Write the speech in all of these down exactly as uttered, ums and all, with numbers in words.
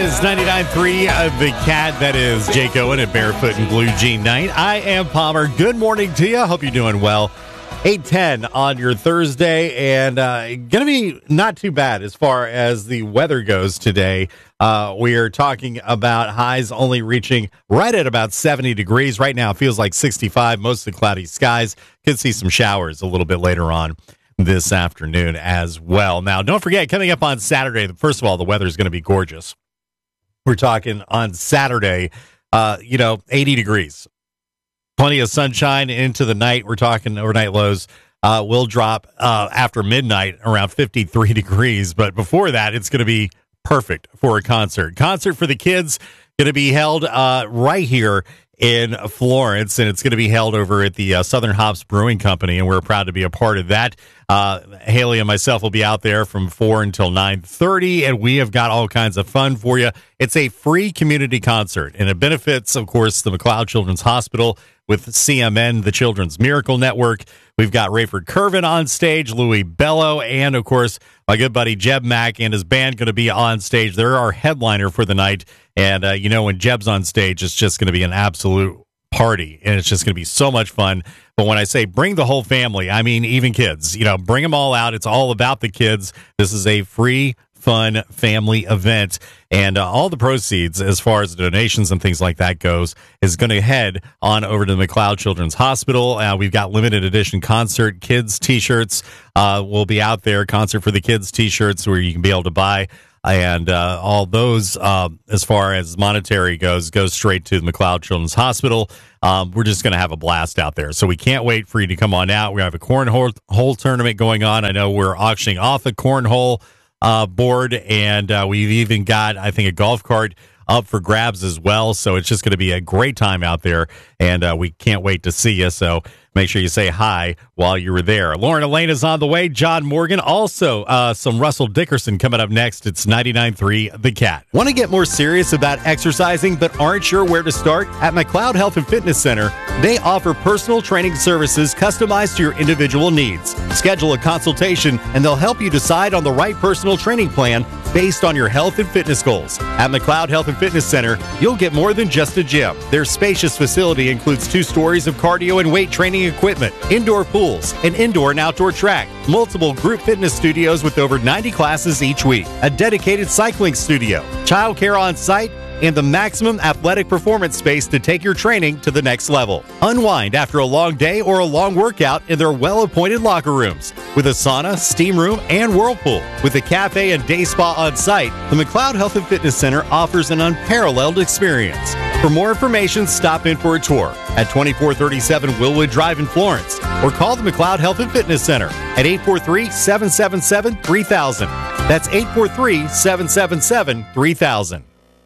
is ninety-nine point three of The Cat. That is Jake Owen at Barefoot and Blue Jean Night. I am Palmer. Good morning to you. Hope you're doing well. eight ten on your Thursday, and uh, going to be not too bad as far as the weather goes today. Uh, we are talking about highs only reaching right at about seventy degrees. Right now it feels like sixty-five, mostly cloudy skies. Could see some showers a little bit later on this afternoon as well. Now, don't forget, coming up on Saturday, first of all, the weather is going to be gorgeous. We're talking on Saturday, uh, you know, eighty degrees. Plenty of sunshine into the night. We're talking overnight lows uh, will drop uh, after midnight around fifty-three degrees. But before that, it's going to be perfect for a concert. Concert for the kids going to be held uh, right here in Florence, and it's going to be held over at the uh, Southern Hops Brewing Company, and we're proud to be a part of that. Uh, Haley and myself will be out there from four until nine thirty, and we have got all kinds of fun for you. It's a free community concert, and it benefits, of course, the McLeod Children's Hospital with C M N, the Children's Miracle Network. We've got Rayford Curvin on stage, Louis Bello, and, of course, my good buddy Jeb Mack and his band going to be on stage. They're our headliner for the night. And, uh, you know, when Jeb's on stage, it's just going to be an absolute party, and it's just going to be so much fun. But when I say bring the whole family, I mean even kids. You know, bring them all out. It's all about the kids. This is a free, fun family event, and uh, all the proceeds, as far as donations and things like that goes, is going to head on over to the McLeod Children's Hospital. Uh, we've got limited edition concert kids t-shirts. Uh, we'll be out there, concert for the kids t-shirts, where you can be able to buy. And uh, all those, uh, as far as monetary goes, goes straight to the McLeod Children's Hospital. Um, we're just going to have a blast out there. So we can't wait for you to come on out. We have a cornhole hole tournament going on. I know we're auctioning off a cornhole uh, board, and uh, we've even got, I think, a golf cart up for grabs as well. So it's just going to be a great time out there, and uh, we can't wait to see you. So make sure you say hi while you were there. Lauren Elaine is on the way. John Morgan. Also, uh, some Russell Dickerson coming up next. It's ninety-nine point three The Cat. Want to get more serious about exercising but aren't sure where to start? At McLeod Health and Fitness Center, they offer personal training services customized to your individual needs. Schedule a consultation, and they'll help you decide on the right personal training plan based on your health and fitness goals. At McLeod Health and Fitness Center, you'll get more than just a gym. Their spacious facility includes two stories of cardio and weight training equipment, indoor pools, an indoor and outdoor track, multiple group fitness studios with over ninety classes each week, a dedicated cycling studio, childcare on site, and the maximum athletic performance space to take your training to the next level. Unwind after a long day or a long workout in their well-appointed locker rooms. With a sauna, steam room, and whirlpool. With a cafe and day spa on site, the McLeod Health and Fitness Center offers an unparalleled experience. For more information, stop in for a tour at twenty-four thirty-seven Willwood Drive in Florence, or call the McLeod Health and Fitness Center at eight four three, seven seven seven, three thousand. That's eight four three, seven seven seven, three thousand.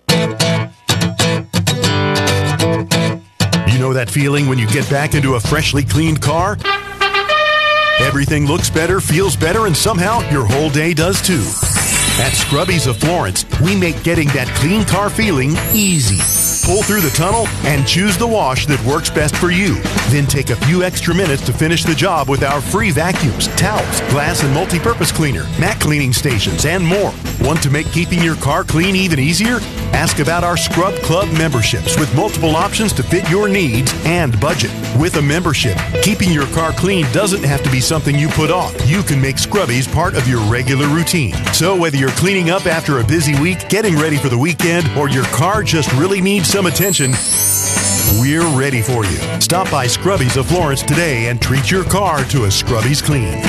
You know that feeling when you get back into a freshly cleaned car? Everything looks better, feels better, and somehow your whole day does too. At Scrubbies of Florence, we make getting that clean car feeling easy. Pull through the tunnel and choose the wash that works best for you. Then take a few extra minutes to finish the job with our free vacuums, towels, glass and multi-purpose cleaner, mat cleaning stations, and more. Want to make keeping your car clean even easier? Ask about our Scrub Club memberships with multiple options to fit your needs and budget. With a membership, keeping your car clean doesn't have to be something you put off. You can make Scrubbies part of your regular routine. So whether you're cleaning up after a busy week, getting ready for the weekend, or your car just really needs some attention, we're ready for you. Stop by Scrubbies of Florence today and treat your car to a Scrubbies clean.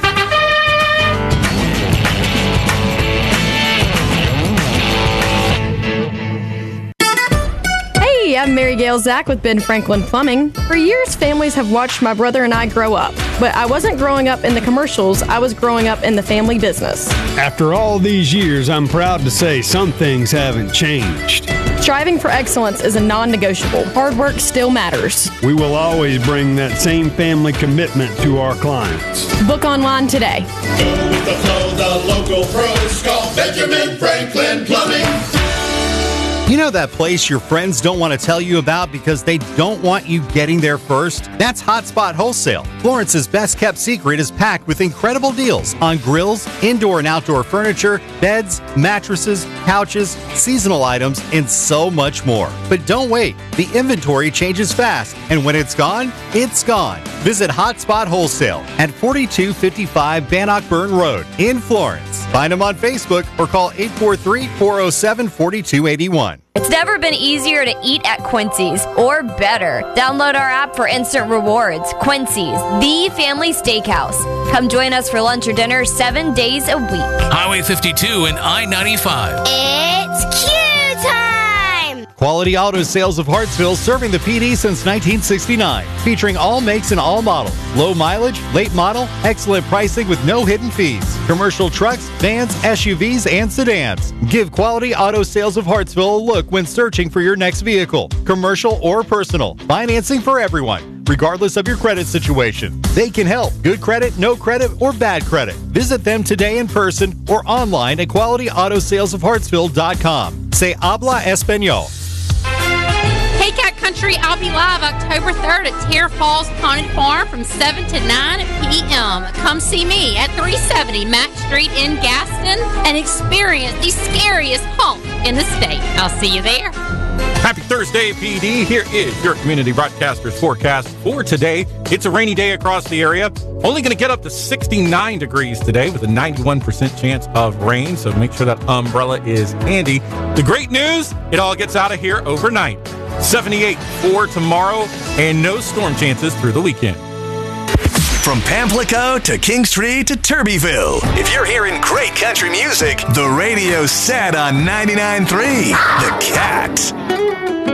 Hey, I'm Mary Gail Zach with Ben Franklin Plumbing. For years, families have watched my brother and I grow up. But I wasn't growing up in the commercials, I was growing up in the family business. After all these years, I'm proud to say some things haven't changed. Striving for excellence is a non-negotiable. Hard work still matters. We will always bring that same family commitment to our clients. Book online today. Go with the flow, the local pros. Call Benjamin Franklin Plumbing. You know that place your friends don't want to tell you about because they don't want you getting there first? That's Hotspot Wholesale. Florence's best kept secret is packed with incredible deals on grills, indoor and outdoor furniture, beds, mattresses, couches, seasonal items, and so much more. But don't wait. The inventory changes fast, and when it's gone, it's gone. Visit Hotspot Wholesale at forty-two fifty-five Bannockburn Road in Florence. Find them on Facebook or call eight four three, four oh seven, four two eight one. It's never been easier to eat at Quincy's, or better. Download our app for instant rewards. Quincy's, the family steakhouse. Come join us for lunch or dinner seven days a week. Highway fifty-two and I ninety-five. It's Q time! Quality Auto Sales of Hartsville, serving the P D since nineteen sixty-nine. Featuring all makes and all models. Low mileage, late model, excellent pricing with no hidden fees. Commercial trucks, vans, S U Vs, and sedans. Give Quality Auto Sales of Hartsville a look when searching for your next vehicle, commercial or personal. Financing for everyone, regardless of your credit situation. They can help. Good credit, no credit, or bad credit. Visit them today in person or online at quality auto sales of hartsville dot com. Say habla español. K-Cat Country, I'll be live October third at Tear Falls Haunted Farm from seven to nine p.m. Come see me at three seventy Mack Street in Gaston and experience the scariest haunt in the state. I'll see you there. Happy Thursday, P D. Here is your community broadcaster's forecast for today. It's a rainy day across the area. Only going to get up to sixty-nine degrees today with a ninety-one percent chance of rain, so make sure that umbrella is handy. The great news, it all gets out of here overnight. seventy-eight for tomorrow, and no storm chances through the weekend. From Pamplico to Kingstree to Turbyville. If you're hearing great country music, the radio's set on ninety-nine point three. The Cat.